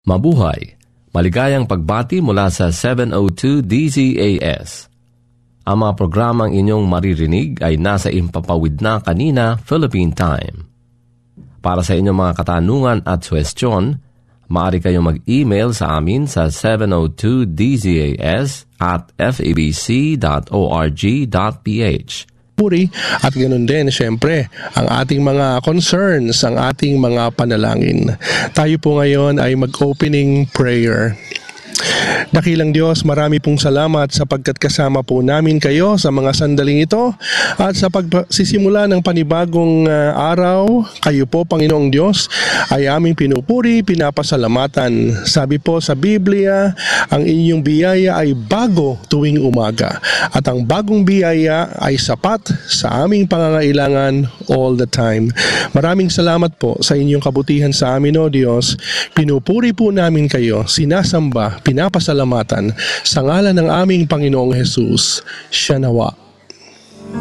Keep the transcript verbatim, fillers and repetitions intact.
Mabuhay! Maligayang pagbati mula sa seven oh two D Z A S. Ang mga programang inyong maririnig ay nasa Impapawid na Kanina, Philippine Time. Para sa inyong mga katanungan at suwestyon, maaari kayong mag-email sa amin sa seven oh two D Z A S at f e b c dot org dot p h. Puri at ganoon din siyempre ang ating mga concerns, ang ating mga panalangin. Tayo po ngayon ay mag-opening prayer. Dakilang Diyos, marami pong salamat sapagkat kasama po namin kayo sa mga sandaling ito at sa pagsisimula ng panibagong uh, araw, kayo po Panginoong Diyos ay aming pinupuri, pinapasalamatan. Sabi po sa Biblia, ang inyong biyaya ay bago tuwing umaga at ang bagong biyaya ay sapat sa aming pangangailangan all the time. Maraming salamat po sa inyong kabutihan sa amin, O Diyos. Pinupuri po namin kayo, sinasamba, pinapasalamatan sa ngalan ng aming Panginoong Hesus. Siya nawa.